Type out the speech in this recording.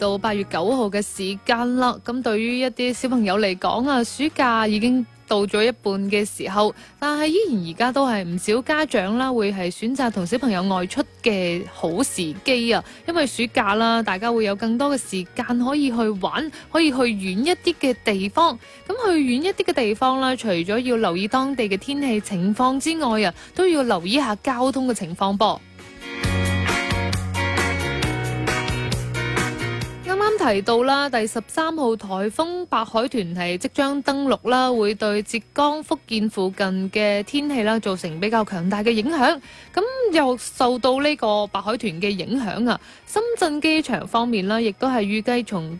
到8月9號嘅時間啦。咁對於一啲小朋友嚟講啊，暑假已經到咗一半嘅時候，但係依然而家都係唔少家長啦，會係選擇同小朋友外出嘅好時機啊！因為暑假啦，大家會有更多嘅時間可以去玩，可以去遠一啲嘅地方。咁去遠一啲嘅地方啦，除咗要留意當地嘅天氣情況之外啊，都要留意下交通嘅情況噃。啱啱提到啦，第13號颱風白海豚係即將登陸啦，會對浙江、福建附近嘅天氣啦造成比較強大嘅影響。咁又受到呢個白海豚嘅影響啊，深圳機場方面啦，亦都係預計從